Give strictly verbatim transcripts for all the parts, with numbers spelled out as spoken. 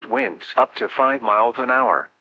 winds up to five miles an hour.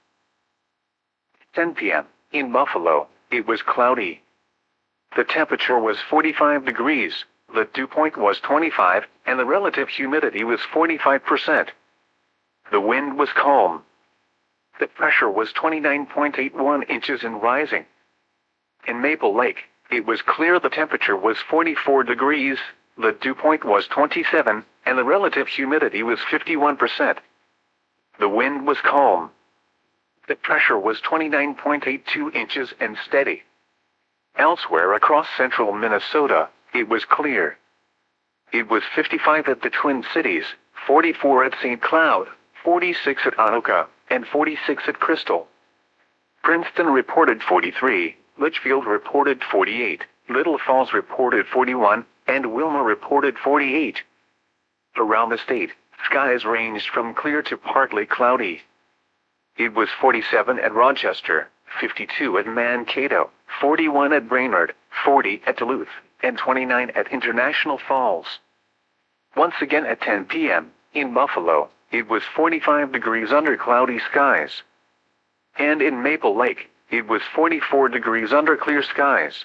ten p m In Buffalo, it was cloudy. The temperature was forty-five degrees, the dew point was twenty-five, and the relative humidity was forty-five percent. The wind was calm. The pressure was twenty-nine point eight one inches and rising. In Maple Lake, it was clear. The temperature was forty-four degrees, the dew point was twenty-seven, and the relative humidity was fifty-one percent. The wind was calm. The pressure was twenty-nine point eight two inches and steady. Elsewhere across central Minnesota, it was clear. It was fifty-five at the Twin Cities, forty-four at Saint Cloud, forty-six at Anoka, and forty-six at Crystal. Princeton reported forty-three, Litchfield reported forty-eight, Little Falls reported forty-one, and Wilmer reported forty-eight. Around the state, skies ranged from clear to partly cloudy. It was forty-seven at Rochester, fifty-two at Mankato, forty-one at Brainerd, forty at Duluth, and twenty-nine at International Falls. Once again at ten p m, in Buffalo, it was forty-five degrees under cloudy skies. And in Maple Lake, it was forty-four degrees under clear skies.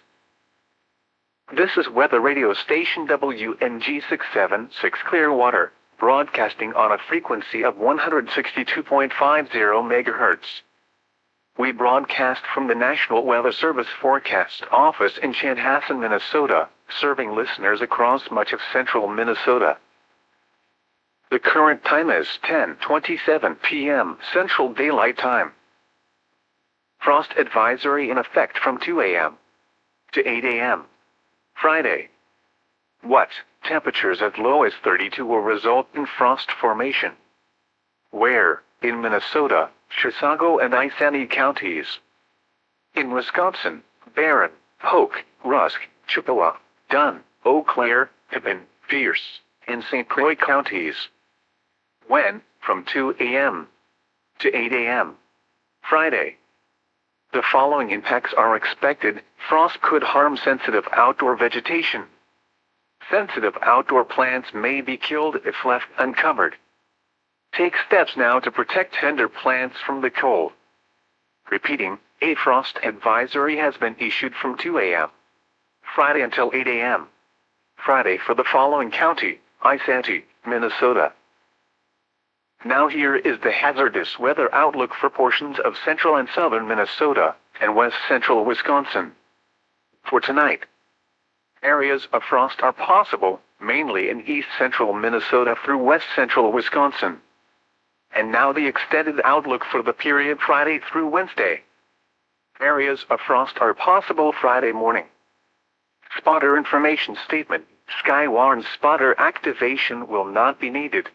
This is weather radio station W N G six seven six Clearwater, broadcasting on a frequency of one hundred sixty-two point five zero megahertz. We broadcast from the National Weather Service Forecast Office in Chanhassen, Minnesota, serving listeners across much of central Minnesota. The current time is ten twenty-seven p m Central Daylight Time. Frost advisory in effect from two a m to eight a m Friday. What? Temperatures as low as thirty-two will result in frost formation. Where? In Minnesota, Chisago and Iceni counties. In Wisconsin, Barron, Polk, Rusk, Chippewa, Dunn, Eau Claire, Pippin, Pierce, and Saint Croix counties. When? From two a m to eight a m Friday. The following impacts are expected. Frost could harm sensitive outdoor vegetation. Sensitive outdoor plants may be killed if left uncovered. Take steps now to protect tender plants from the cold. Repeating, a frost advisory has been issued from two a m Friday until eight a m Friday for the following county: Iceni, Minnesota. Now here is the hazardous weather outlook for portions of central and southern Minnesota and west central Wisconsin. For tonight, areas of frost are possible, mainly in east central Minnesota through west central Wisconsin. And now the extended outlook for the period Friday through Wednesday. Areas of frost are possible Friday morning. Spotter information statement: Skywarn spotter activation will not be needed.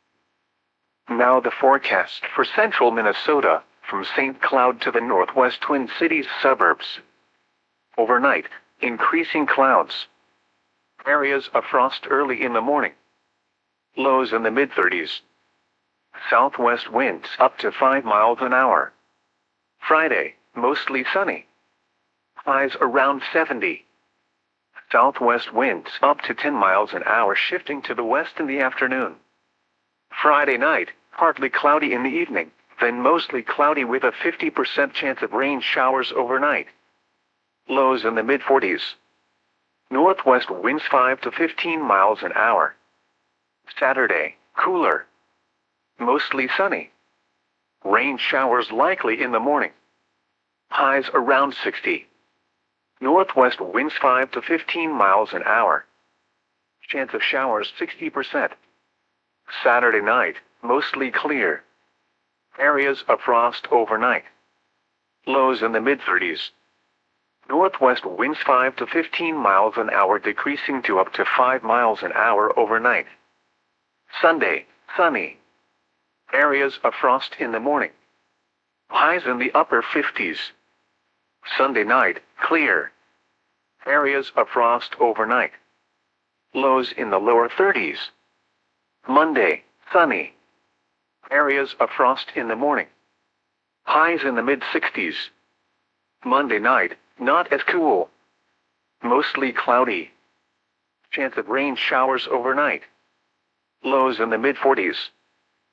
Now the forecast for central Minnesota, from Saint Cloud to the northwest Twin Cities suburbs. Overnight, increasing clouds. Areas of frost early in the morning. Lows in the mid thirties. Southwest winds up to five miles an hour. Friday, mostly sunny. Highs around seventy. Southwest winds up to ten miles an hour, shifting to the west in the afternoon. Friday night, partly cloudy in the evening, then mostly cloudy with a fifty percent chance of rain showers overnight. Lows in the mid forties. Northwest winds five to fifteen miles an hour. Saturday, cooler. Mostly sunny. Rain showers likely in the morning. Highs around sixty. Northwest winds five to fifteen miles an hour. Chance of showers sixty percent. Saturday night, mostly clear. Areas of frost overnight. Lows in the mid thirties. Northwest winds five to fifteen miles an hour, decreasing to up to five miles an hour overnight. Sunday, sunny. Areas of frost in the morning. Highs in the upper fifties. Sunday night, clear. Areas of frost overnight. Lows in the lower thirties. Monday, sunny. Areas of frost in the morning. Highs in the mid sixties. Monday night, not as cool. Mostly cloudy. Chance of rain showers overnight. Lows in the mid forties.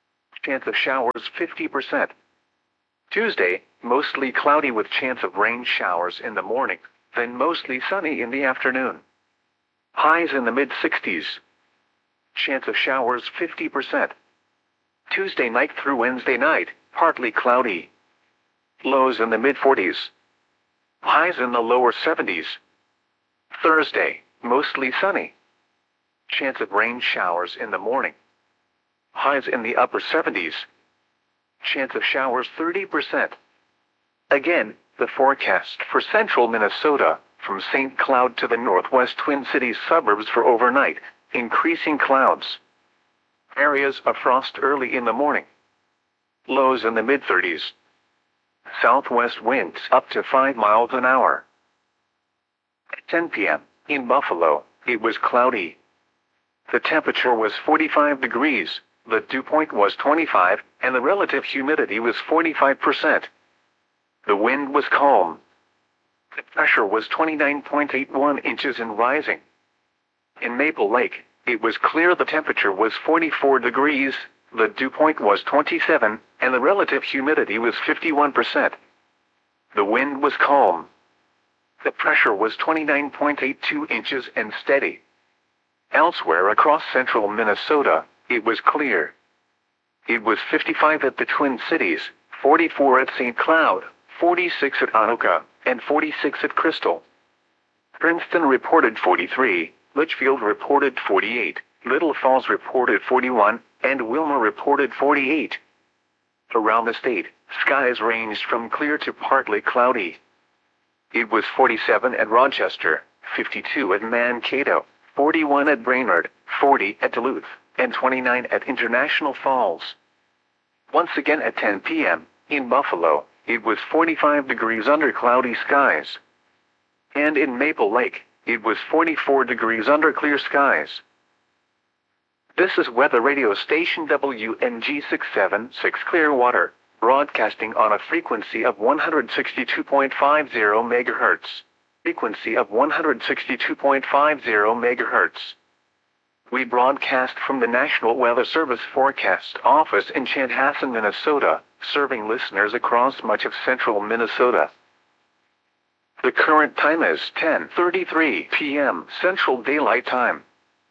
Chance of showers fifty percent. Tuesday, mostly cloudy with chance of rain showers in the morning, then mostly sunny in the afternoon. Highs in the mid sixties. Chance of showers fifty percent. Tuesday night through Wednesday night, partly cloudy. Lows in the mid forties. Highs in the lower seventies. Thursday, mostly sunny. Chance of rain showers in the morning. Highs in the upper seventies. Chance of showers thirty percent. Again, the forecast for central Minnesota, from Saint Cloud to the northwest Twin Cities suburbs for overnight, increasing clouds. Areas of frost early in the morning. Lows in the mid thirties. Southwest winds up to five miles an hour. At ten p m, in Buffalo, it was cloudy. The temperature was forty-five degrees, the dew point was twenty-five, and the relative humidity was forty-five percent. The wind was calm. The pressure was twenty-nine point eight one inches and rising. In Maple Lake, it was clear the temperature was forty-four degrees, the dew point was twenty-seven, and the relative humidity was fifty-one percent. The wind was calm. The pressure was twenty-nine point eight two inches and steady. Elsewhere across central Minnesota, it was clear. It was fifty-five at the Twin Cities, forty-four at Saint Cloud, forty-six at Anoka, and forty-six at Crystal. Princeton reported forty-three, Litchfield reported forty-eight, Little Falls reported forty-one, and Wilmer reported forty-eight. Around the state, skies ranged from clear to partly cloudy. It was forty-seven at Rochester, fifty-two at Mankato, forty-one at Brainerd, forty at Duluth, and twenty-nine at International Falls. Once again at ten p m, in Buffalo, it was forty-five degrees under cloudy skies. And in Maple Lake, it was forty-four degrees under clear skies. This is weather radio station W N G six seven six Clearwater, broadcasting on a frequency of one hundred sixty-two point five zero megahertz. Frequency of one hundred sixty-two point five zero megahertz. We broadcast from the National Weather Service Forecast Office in Chanhassen, Minnesota, serving listeners across much of central Minnesota. The current time is ten thirty-three p m Central Daylight Time.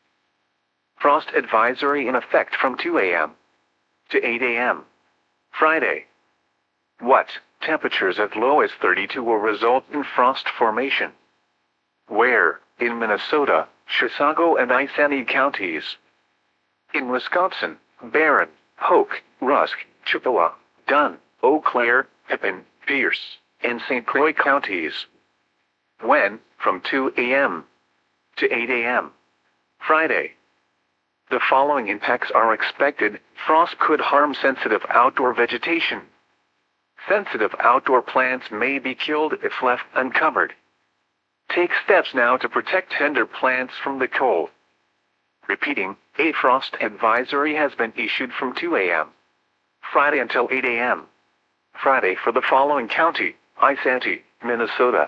Frost advisory in effect from two a m to eight a m Friday. What? Temperatures as low as thirty-two will result in frost formation. Where? In Minnesota, Chisago and Iceni counties. In Wisconsin, Barron, Polk, Rusk, Chippewa, Dunn, Eau Claire, Pepin, Pierce, and Saint Croix counties. When? From two a m to eight a m Friday. The following impacts are expected. Frost could harm sensitive outdoor vegetation. Sensitive outdoor plants may be killed if left uncovered. Take steps now to protect tender plants from the cold. Repeating, a frost advisory has been issued from two a m Friday until eight a m Friday for the following county: Iceni, Minnesota.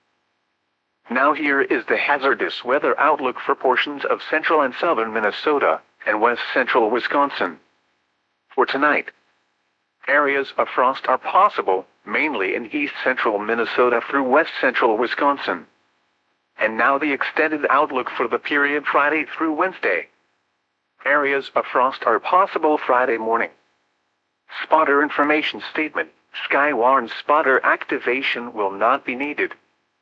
Now here is the hazardous weather outlook for portions of central and southern Minnesota and west central Wisconsin. For tonight, areas of frost are possible, mainly in east central Minnesota through west central Wisconsin. And now the extended outlook for the period Friday through Wednesday. Areas of frost are possible Friday morning. Spotter information statement: Skywarn spotter activation will not be needed.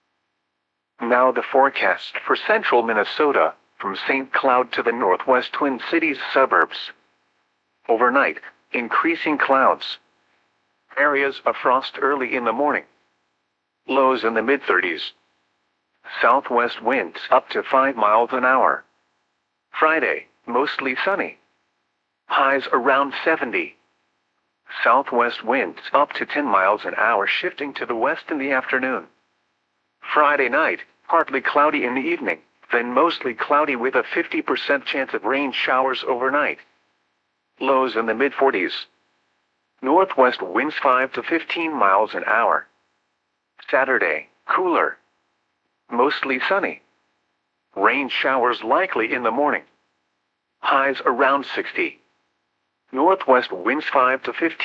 Now the forecast for central Minnesota, from Saint Cloud to the northwest Twin Cities suburbs. Overnight, increasing clouds. Areas of frost early in the morning. Lows in the mid thirties. Southwest winds up to five miles an hour. Friday, mostly sunny. Highs around seventy. Southwest winds up to ten miles an hour, shifting to the west in the afternoon. Friday night, partly cloudy in the evening, then mostly cloudy with a fifty percent chance of rain showers overnight. Lows in the mid forties. Northwest winds five to fifteen miles an hour. Saturday, cooler. Mostly sunny. Rain showers likely in the morning. Highs around sixty. Northwest winds five to fifteen.